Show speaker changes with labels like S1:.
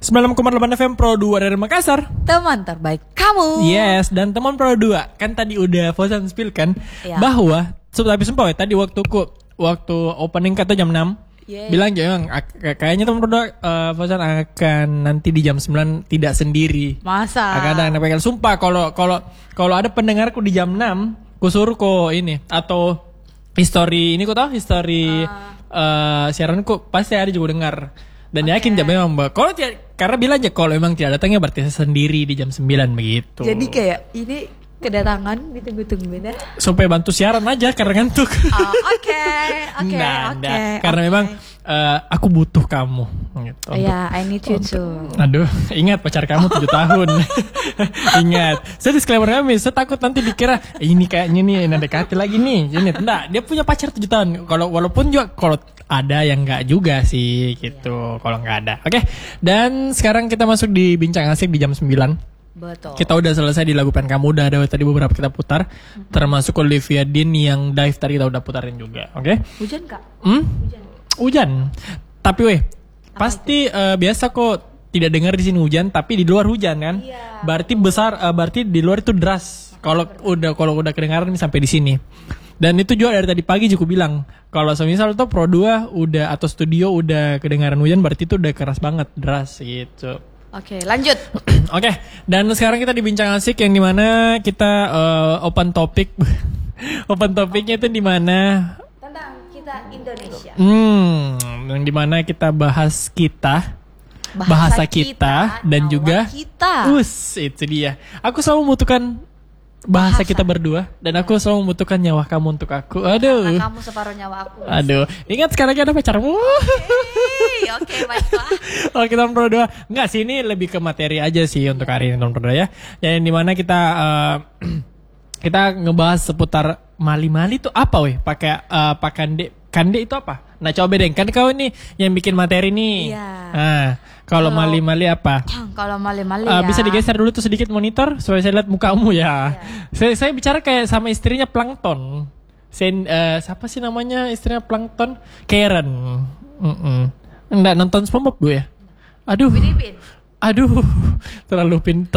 S1: 96,8 FM Pro 2 dari Makassar.
S2: Teman terbaik kamu.
S1: Yes, dan teman Pro 2 kan tadi udah Fauzan spill kan bahwa tapi sumpah ya, tadi waktu opening kata jam 6 bilang jangan kayaknya teman Pro 2 Fauzan akan nanti di jam 9 tidak sendiri.
S2: Masa?
S1: Akan ada PKL. Sumpah kalau ada pendengarku di jam 6 kusuruh kok ini atau history ini kok tahu history siaranku pasti ada juga dengar. Dan yakin jam memang kalau karena bilang aja kalau memang tidak datangnya berarti saya sendiri di jam 9 begitu.
S2: Jadi kayak ini kedatangan ditunggu-tunggu dah.
S1: Supaya bantu siaran aja karena ngantuk.
S2: Oke.
S1: Karena memang aku butuh kamu gitu.
S2: Iya, I need you too.
S1: Aduh, ingat pacar kamu 7 tahun. Ingat. Saya disclaimer kami, saya takut nanti dikira ini kayaknya nih ndekati lagi nih. Ini enggak, dia punya pacar 7 tahun. Walaupun juga kalau ada yang enggak juga sih gitu. Kalau enggak ada. Oke. Dan sekarang kita masuk di bincang asik di jam 9.
S2: Betul.
S1: Kita udah selesai di Lagu Pen Kamu, udah ada tadi beberapa kita putar, termasuk Olivia Dean yang dive tadi kita udah putarin juga, oke?
S2: Hujan kak?
S1: Hujan. Tapi pasti biasa kok tidak dengar di sini hujan, tapi di luar hujan kan?
S2: Iya.
S1: Berarti besar, berarti di luar itu deras. Kalau udah kedengaran sampai di sini. Dan itu juga dari tadi pagi juga bilang, kalau semisal tuh Pro 2 udah atau studio udah kedengaran hujan, berarti itu udah keras banget, deras gitu.
S2: Oke, lanjut.
S1: Oke, dan sekarang kita di bincang asik yang dimana kita open topic, open topiknya itu dimana
S2: Tentang kita Indonesia.
S1: Yang dimana kita bahas bahasa kita dan juga
S2: kita.
S1: Itu dia. Aku selalu membutuhkan bahasa kita berdua dan aku selalu membutuhkan nyawa kamu untuk aku. Aduh.
S2: Karena kamu separuh nyawa aku.
S1: Aduh, ingat sekarang ada pacarmu.
S2: Oke, baiklah.
S1: Oh, kita Pro 2. Enggak sih, ini lebih ke materi aja sih untuk hari ini Pro 2 ya. Yang dimana kita kita ngebahas seputar mali-mali itu apa weh? Pakai kande itu apa? Nah, coba deh, kan kau ini yang bikin materi nih.
S2: Iya.
S1: Nah, kalau mali-mali apa?
S2: Kalau mali-mali ya.
S1: Bisa digeser dulu tuh sedikit monitor supaya saya lihat mukamu ya. Saya bicara kayak sama istrinya Plankton. Siapa sih namanya istrinya Plankton? Karen. Enggak nonton SpongeBob gue ya. Aduh. Terlalu pintar.